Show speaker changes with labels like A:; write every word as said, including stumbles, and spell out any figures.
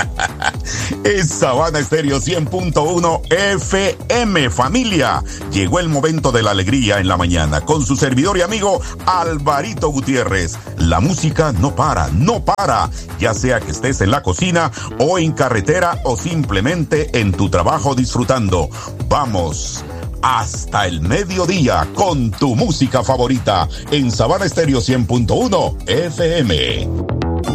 A: Es Sabana Estéreo cien punto uno F M, familia. Llegó el momento de la alegría en la mañana con su servidor y amigo Alvarito Gutiérrez. La música no para, no para, ya sea que estés en la cocina o en carretera o simplemente en tu trabajo disfrutando. Vamos hasta el mediodía con tu música favorita en Sabana Estéreo cien punto uno F M.